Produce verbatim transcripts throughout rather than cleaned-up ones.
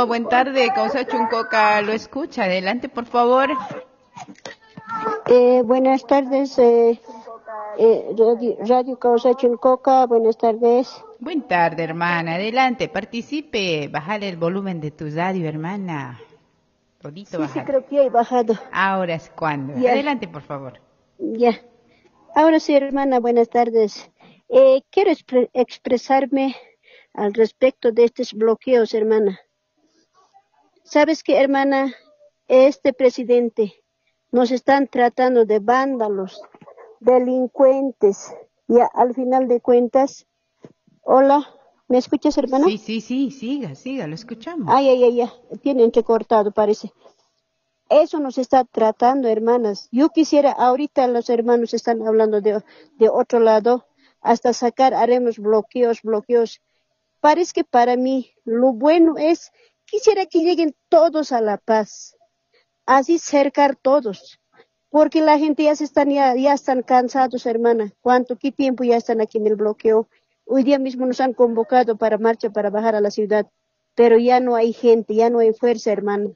Buenas tardes, Causa Chuncoca lo escucha. Adelante, por favor. Eh, buenas tardes, eh, eh, Radio, Radio Causa Chuncoca, buenas tardes. Buenas tardes, hermana. Adelante, participe. Bájale el volumen de tu radio, hermana. Todito Sí, bajado. sí, creo que he bajado. Ahora es cuando. Ya. Adelante, por favor. Ya. Ahora sí, hermana, buenas tardes. Eh, quiero expre- expresarme al respecto de estos bloqueos, hermana. ¿Sabes qué, hermana? Este presidente nos están tratando de vándalos, delincuentes. Ya, al final de cuentas, hola, ¿me escuchas, hermana? Sí, sí, sí, siga, siga, lo escuchamos. Ay, ay, ay, ay, tiene entrecortado, parece. Eso nos está tratando, hermanas. Yo quisiera, ahorita los hermanos están hablando de, de otro lado, hasta sacar, haremos bloqueos, bloqueos. Parece que para mí lo bueno es, quisiera que lleguen todos a la paz, así cercar todos, porque la gente ya se están, ya, ya están cansados, hermana. ¿Cuánto, qué tiempo ya están aquí en el bloqueo? Hoy día mismo nos han convocado para marcha, para bajar a la ciudad, pero ya no hay gente, ya no hay fuerza, hermana.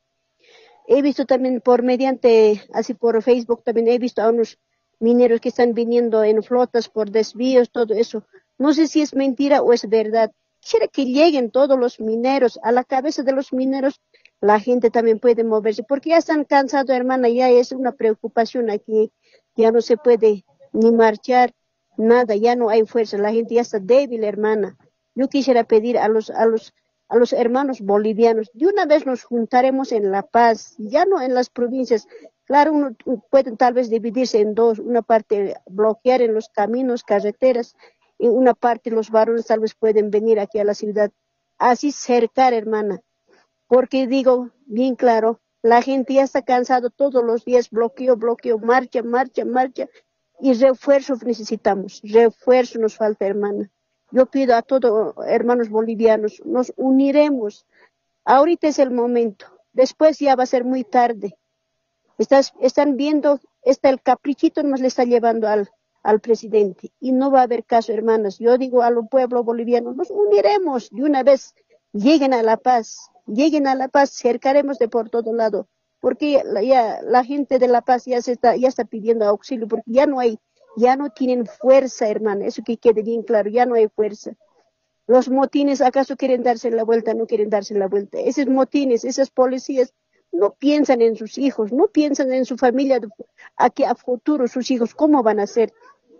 He visto también por mediante, así por Facebook, también he visto a unos mineros que están viniendo en flotas por desvíos, todo eso. No sé si es mentira o es verdad. Quisiera que lleguen todos los mineros, a la cabeza de los mineros, la gente también puede moverse, porque ya están cansados, hermana, ya es una preocupación aquí, ya no se puede ni marchar, nada, ya no hay fuerza, la gente ya está débil, hermana. Yo quisiera pedir a los, a los a los hermanos bolivianos, de una vez nos juntaremos en La Paz, ya no en las provincias. Claro, uno puede tal vez dividirse en dos, una parte bloquear en los caminos, carreteras, y una parte los varones tal vez pueden venir aquí a la ciudad. Así cercar, hermana, porque digo bien claro, la gente ya está cansado todos los días, bloqueo, bloqueo, marcha, marcha, marcha, y refuerzos necesitamos, refuerzo nos falta, hermana. Yo pido a todos, hermanos bolivianos, nos uniremos. Ahorita es el momento. Después ya va a ser muy tarde. Estás, están viendo, está el caprichito nos le está llevando al, al presidente. Y no va a haber caso, hermanas. Yo digo a los pueblos bolivianos, nos uniremos de una vez. Lleguen a la paz. Lleguen a la paz. Cercaremos de por todo lado. Porque la, ya, la gente de La Paz ya, se está, ya está pidiendo auxilio. Porque ya no hay... Ya no tienen fuerza, hermana, eso que quede bien claro, ya no hay fuerza. Los motines, ¿acaso quieren darse la vuelta? No quieren darse la vuelta. Esos motines, esas policías, no piensan en sus hijos, no piensan en su familia, aquí a futuro, sus hijos, ¿cómo van a ser?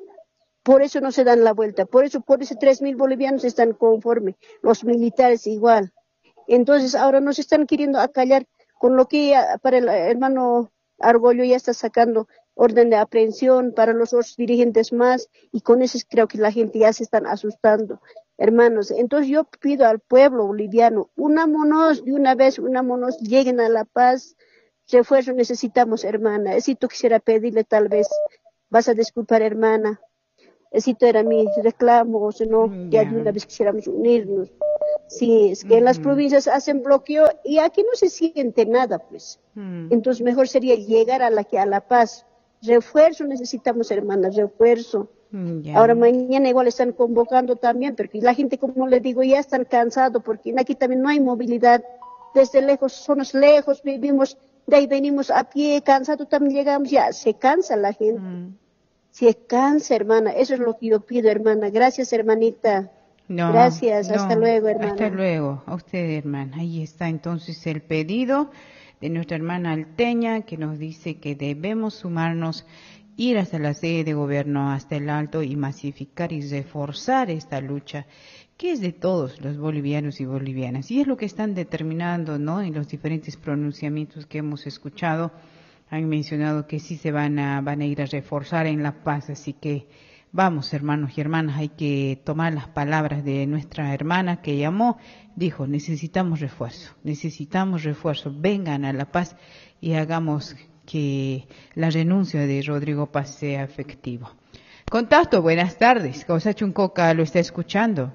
Por eso no se dan la vuelta, por eso, por eso tres mil bolivianos están conformes, los militares igual. Entonces ahora nos están queriendo acallar con lo que para el hermano Argollo ya está sacando orden de aprehensión para los otros dirigentes más, y con eso creo que la gente ya se están asustando, hermanos. Entonces yo pido al pueblo boliviano, unámonos de una vez, unámonos, lleguen a la paz, refuerzo necesitamos, hermana. Esito quisiera pedirle tal vez, vas a disculpar, hermana, esito era mi reclamo, o si no, ya de una vez quisiéramos unirnos. Sí, es que uh-huh. En las provincias hacen bloqueo y aquí no se siente nada, pues. Uh-huh. Entonces mejor sería llegar a la, a la paz. Refuerzo necesitamos, hermanas, refuerzo. Yeah. Ahora mañana igual están convocando también, porque la gente, como les digo, ya están cansados, porque aquí también no hay movilidad. Desde lejos, somos lejos, vivimos, de ahí venimos a pie, cansados también llegamos, ya se cansa la gente. Uh-huh. Se cansa, hermana, eso es lo que yo pido, hermana. Gracias, hermanita. No, Gracias, no, hasta luego, hermana. Hasta luego, a usted, hermana. Ahí está entonces el pedido de nuestra hermana Alteña, que nos dice que debemos sumarnos, ir hasta la sede de gobierno, hasta el Alto, y masificar y reforzar esta lucha, que es de todos los bolivianos y bolivianas. Y es lo que están determinando, ¿no? En los diferentes pronunciamientos que hemos escuchado, han mencionado que sí se van a, van a ir a reforzar en La Paz, así que vamos, hermanos y hermanas, hay que tomar las palabras de nuestra hermana que llamó, dijo, necesitamos refuerzo, necesitamos refuerzo, vengan a La Paz y hagamos que la renuncia de Rodrigo Paz sea efectivo. Contacto, buenas tardes, Causa Chuncoca lo está escuchando.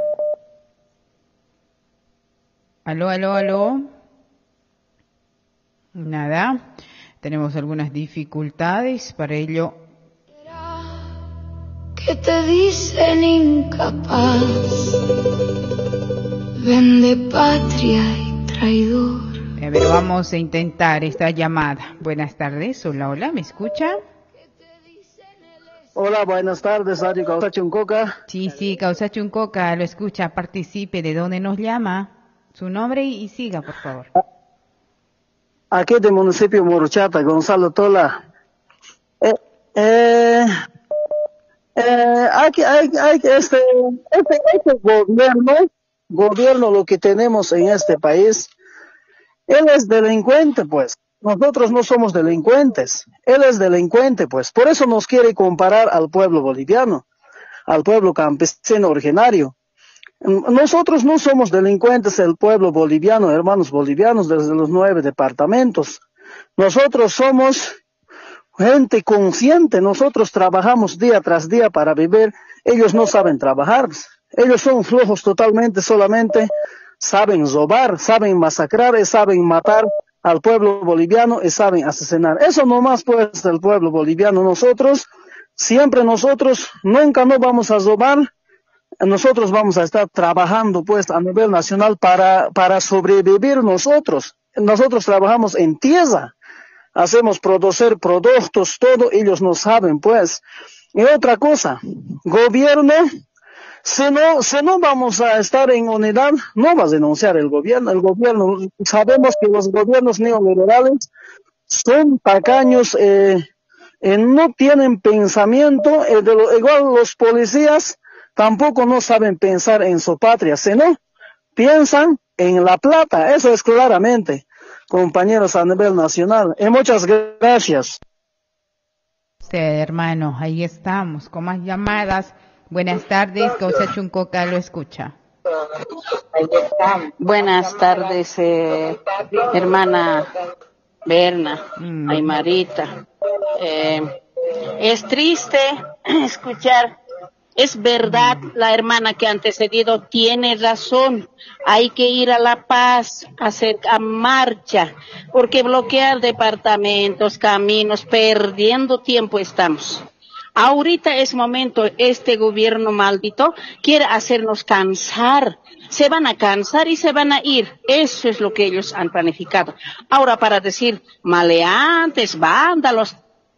Aló, aló, aló. Nada, tenemos algunas dificultades, para ello que te dicen incapaz, vende patria y traidor. A ver, vamos a intentar esta llamada. Buenas tardes, hola, hola, ¿me escucha? Hola, buenas tardes, Radio Causa Chuncoca. Sí, sí, Causa Chuncoca, lo escucha, participe. ¿De dónde nos llama? Su nombre y, y siga, por favor. Aquí del municipio Moruchata, Gonzalo Tola. Eh, eh, eh, hay que, hay, hay que, este, este, este gobierno, gobierno lo que tenemos en este país, él es delincuente, pues. Nosotros no somos delincuentes. Él es delincuente, pues. Por eso nos quiere comparar al pueblo boliviano, al pueblo campesino originario. Nosotros no somos delincuentes, el pueblo boliviano, hermanos bolivianos, desde los nueve departamentos. Nosotros somos gente consciente, nosotros trabajamos día tras día para vivir. Ellos no saben trabajar. Ellos son flojos totalmente, solamente saben robar, saben masacrar y saben matar al pueblo boliviano y saben asesinar. Eso nomás pues del pueblo boliviano. Nosotros, siempre nosotros, nunca no vamos a robar. Nosotros vamos a estar trabajando pues a nivel nacional para, para sobrevivir nosotros. Nosotros trabajamos en tierra, hacemos producir productos, todo, ellos no saben pues. Y otra cosa, gobierno, si no, si no vamos a estar en unidad, no va a denunciar el gobierno. El gobierno, sabemos que los gobiernos neoliberales son tacaños, eh, eh, no tienen pensamiento, eh, de lo, igual los policías tampoco no saben pensar en su patria, sino piensan en la plata, eso es claramente, compañeros a nivel nacional. Y muchas gracias. Usted, hermano, ahí estamos, con más llamadas. Buenas tardes, Causa Chuncoca lo escucha. Buenas tardes, eh, hermana Berna, Mm. Aymarita. Eh, es triste escuchar, es verdad, la hermana que ha antecedido tiene razón. Hay que ir a La Paz, hacer a marcha, porque bloquear departamentos, caminos, perdiendo tiempo estamos. Ahorita es momento, este gobierno maldito quiere hacernos cansar. Se van a cansar y se van a ir. Eso es lo que ellos han planificado. Ahora, para decir maleantes, vándalos,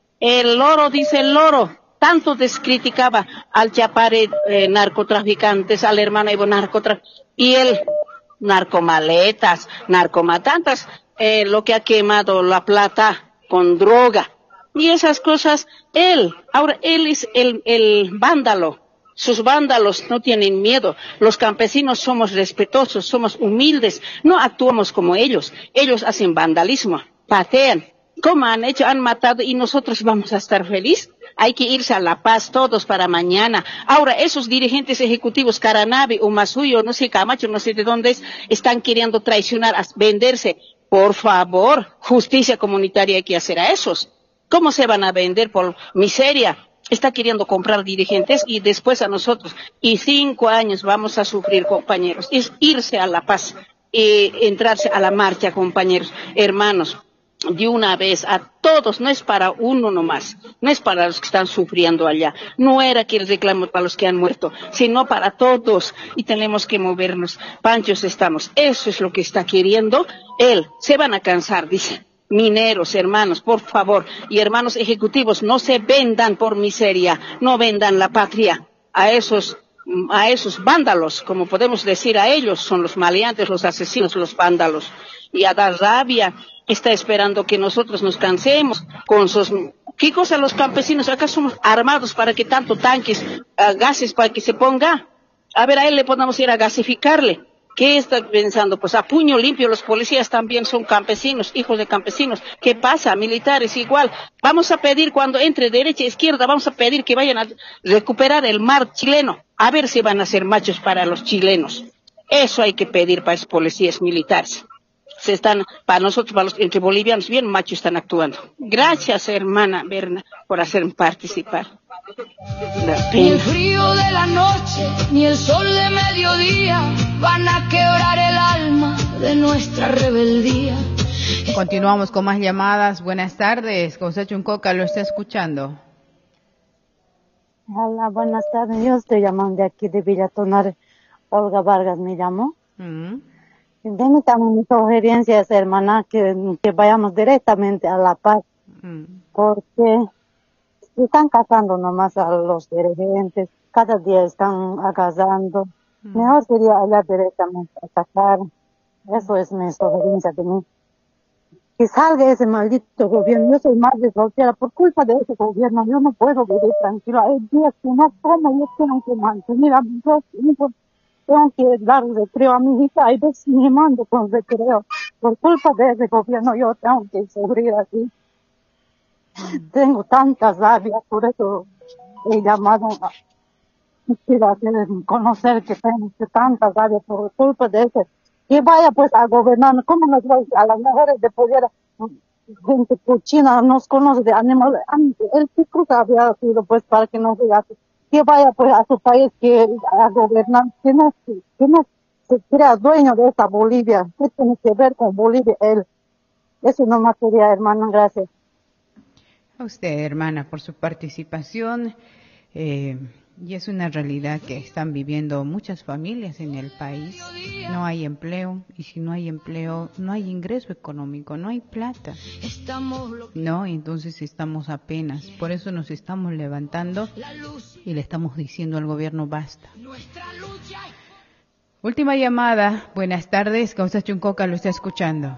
el loro dice el loro. Tanto descriticaba al Chapare eh, narcotraficantes, al hermano Evo narcotraficantes, y él, narcomaletas, narcomatantas, eh, lo que ha quemado la plata con droga. Y esas cosas, él, ahora él es el, el vándalo. Sus vándalos no tienen miedo. Los campesinos somos respetuosos, somos humildes, no actuamos como ellos. Ellos hacen vandalismo, patean. ¿Cómo han hecho? Han matado y nosotros vamos a estar felices. Hay que irse a La Paz todos para mañana. Ahora, esos dirigentes ejecutivos, Caranavi, Umasuyo, no sé, Camacho, no sé de dónde es, están queriendo traicionar, venderse. Por favor, justicia comunitaria hay que hacer a esos. ¿Cómo se van a vender por miseria? Está queriendo comprar dirigentes y después a nosotros. Y cinco años vamos a sufrir, compañeros. Es irse a La Paz, eh, entrarse a la marcha, compañeros, hermanos. De una vez a todos, no es para uno nomás, no es para los que están sufriendo allá, no era que el reclamo para los que han muerto, sino para todos, y tenemos que movernos, panchos estamos, eso es lo que está queriendo él. Se van a cansar, dice. Mineros, hermanos, por favor, y hermanos ejecutivos, no se vendan por miseria, no vendan la patria a esos a esos vándalos, como podemos decir a ellos, son los maleantes, los asesinos, los vándalos, y a dar rabia. Está esperando que nosotros nos cansemos con sus... ¿Qué cosa los campesinos? Acá somos armados para que tanto tanques, uh, gases para que se ponga. A ver, a él le podemos ir a gasificarle. ¿Qué está pensando? Pues a puño limpio, los policías también son campesinos, hijos de campesinos. ¿Qué pasa? Militares igual. Vamos a pedir cuando entre derecha e izquierda, vamos a pedir que vayan a recuperar el mar chileno. A ver si van a ser machos para los chilenos. Eso hay que pedir para los policías militares. Se están, para nosotros, para los entre bolivianos, bien machos están actuando. Gracias, hermana Berna, por hacerme participar. Ni el frío de la noche, ni el sol de mediodía van a quebrar el alma de nuestra rebeldía. Continuamos con más llamadas. Buenas tardes, Causa Chuncoca lo está escuchando. Hola, buenas tardes. Yo estoy llamando de aquí de Villa Tonare. Olga Vargas me llamo. Mm. Deme también mis sugerencias, hermana, que, que vayamos directamente a La Paz, Mm. porque están cazando nomás a los dirigentes, cada día están agasando. Mm. Mejor sería hablar directamente a cazar. Eso es mi sugerencia de mí. Que salga ese maldito gobierno. Yo soy madre soltera, por culpa de ese gobierno yo no puedo vivir tranquila. Hay días que no como, yo tengo que mantener a mis dos hijos, tengo que dar recreo a mi hija, hay veces me mando con recreo. Por culpa de ese gobierno yo tengo que sufrir así. Tengo tanta rabia, por eso he llamado a quiero hacer conocer que tengo que tanta rabia por culpa de ese. Que vaya pues a gobernar, ¿cómo nos va a las mujeres de poder? Gente cochina nos conoce de animales. El chico había sido pues para que no diga que vaya pues a su país que a gobernar, que no, que no se crea dueño de esta Bolivia. ¿Qué tiene que ver con Bolivia él? Eso no más quería, hermano, gracias. A usted, hermana, por su participación. Eh, y es una realidad que están viviendo muchas familias en el país. No hay empleo, y si no hay empleo, no hay ingreso económico, no hay plata. No, entonces estamos apenas. Por eso nos estamos levantando y le estamos diciendo al gobierno basta. Última llamada. Buenas tardes. Causa Chuncoca lo está escuchando.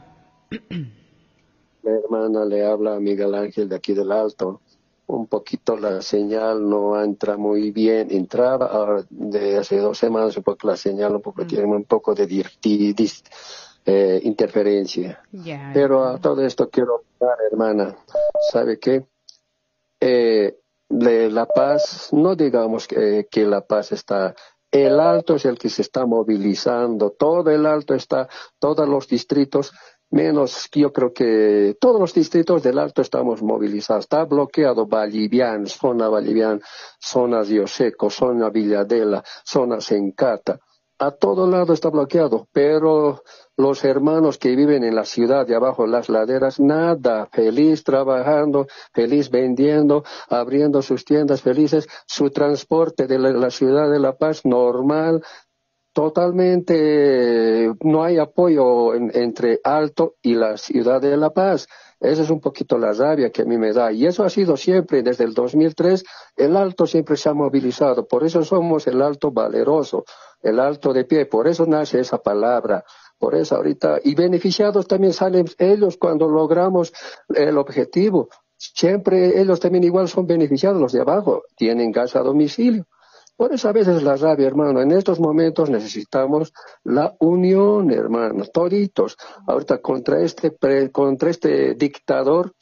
La hermana le habla a Miguel Ángel de aquí del Alto. Un poquito la señal no entra muy bien. Entraba ahora de hace dos semanas porque la señal un poco, mm. tiene un poco de dirti, dis, eh, interferencia. Yeah. Pero a todo esto quiero hablar, hermana. ¿Sabe qué? Eh, de La Paz, no digamos que, que La Paz está... El Alto es el que se está movilizando. Todo el Alto está, todos los distritos... Menos, yo creo que todos los distritos del Alto estamos movilizados. Está bloqueado Vallivian, zona Vallivian, zona Río Seco, zona Villadela, zona Sencata. A todo lado está bloqueado, pero los hermanos que viven en la ciudad de abajo, las laderas, nada, feliz trabajando, feliz vendiendo, abriendo sus tiendas felices, su transporte de la, la ciudad de La Paz normal. Totalmente no hay apoyo en, entre Alto y la ciudad de La Paz. Esa es un poquito la rabia que a mí me da. Y eso ha sido siempre, desde el dos mil tres, el Alto siempre se ha movilizado. Por eso somos el Alto valeroso, el Alto de pie. Por eso nace esa palabra. Por eso ahorita, y beneficiados también salen ellos cuando logramos el objetivo. Siempre ellos también igual son beneficiados, los de abajo. Tienen gas a domicilio. Por eso a veces la rabia, hermano. En estos momentos necesitamos la unión, hermano, toditos. Ahorita contra este pre, contra este dictador,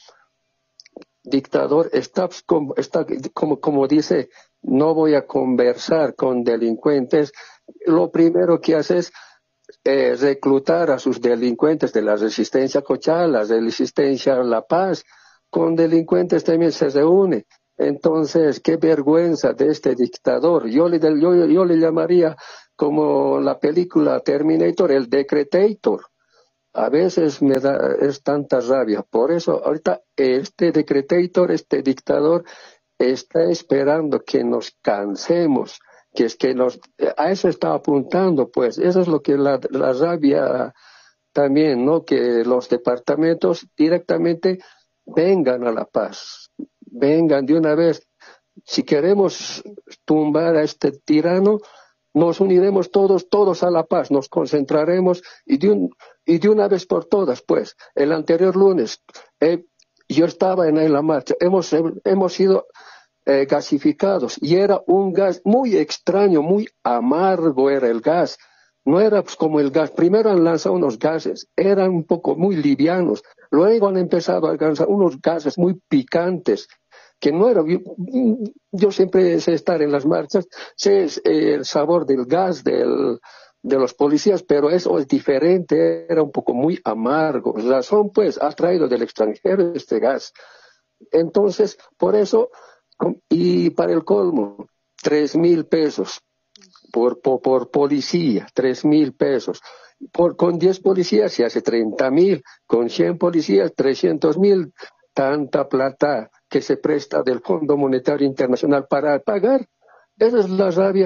dictador está como, está como, como dice, no voy a conversar con delincuentes. Lo primero que hace es eh, reclutar a sus delincuentes de la resistencia Cochala, de la resistencia La Paz. Con delincuentes también se reúne. Entonces, qué vergüenza de este dictador. Yo le, yo, yo le llamaría como la película Terminator, el Decretator. A veces me da, es tanta rabia. Por eso, ahorita, este Decretator, este dictador, está esperando que nos cansemos, que es que nos, a eso está apuntando, pues. Eso es lo que la, la rabia también, ¿no? Que los departamentos directamente vengan a La Paz. Vengan de una vez. Si queremos tumbar a este tirano, nos uniremos todos, todos a La Paz, nos concentraremos y de, un, y de una vez por todas, pues. El anterior lunes, eh, yo estaba en la marcha, hemos, hemos sido eh, gasificados y era un gas muy extraño, muy amargo era el gas. No era pues, como el gas. Primero han lanzado unos gases, eran un poco muy livianos. Luego han empezado a lanzar unos gases muy picantes, que no era... Yo, yo siempre sé estar en las marchas, sé eh, el sabor del gas del, de los policías, pero eso es diferente, era un poco muy amargo. Razón, pues, ha traído del extranjero este gas. Entonces, por eso, y para el colmo, tres mil pesos. Por, por, por policía, tres mil pesos. Por, con diez policías se hace treinta mil, con cien policías, trescientos mil. Tanta plata que se presta del Fondo Monetario Internacional para pagar. Esa es la rabia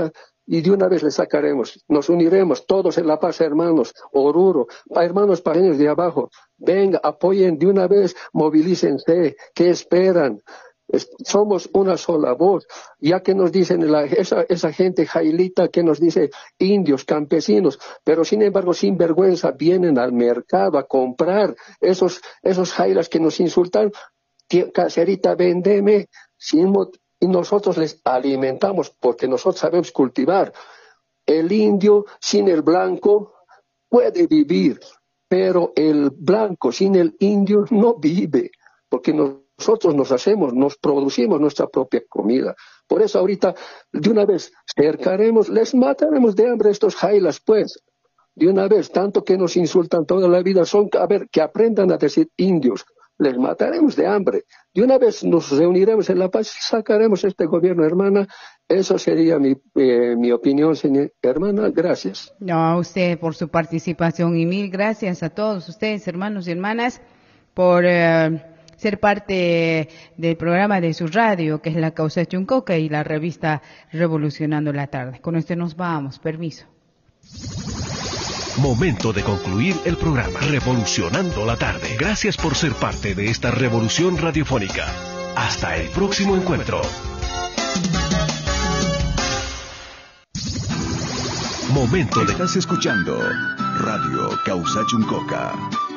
y de una vez le sacaremos. Nos uniremos todos en La Paz, hermanos, Oruro, hermanos paseños de abajo. Venga, apoyen de una vez, movilícense. ¿Qué esperan? Es, somos una sola voz. Ya que nos dicen la, esa, esa gente jailita que nos dice indios, campesinos, pero sin embargo sin vergüenza vienen al mercado a comprar esos, esos jailas que nos insultan. Caserita, vendeme, sin motivo. Y nosotros les alimentamos porque nosotros sabemos cultivar. El indio sin el blanco puede vivir, pero el blanco sin el indio no vive, porque nosotros nos hacemos, nos producimos nuestra propia comida. Por eso ahorita, de una vez, cercaremos, les mataremos de hambre a estos jailas, pues. De una vez, tanto que nos insultan toda la vida, son, a ver, que aprendan a decir indios. Les mataremos de hambre. De una vez nos reuniremos en La Paz, sacaremos este gobierno, hermana. Eso sería mi, eh, mi opinión, señora hermana. Gracias. No, a usted por su participación y mil gracias a todos ustedes, hermanos y hermanas, por eh, ser parte del programa de su radio, que es La Causa Chuncoca y la revista Revolucionando la Tarde. Con esto nos vamos. Permiso. Momento de concluir el programa Revolucionando la Tarde. Gracias por ser parte de esta revolución radiofónica. Hasta el próximo encuentro. Momento de... Estás escuchando Radio Causa Chuncoca.